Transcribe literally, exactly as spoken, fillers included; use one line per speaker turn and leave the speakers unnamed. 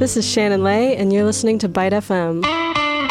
This is Shannon Lay, and you're listening to Byte F M.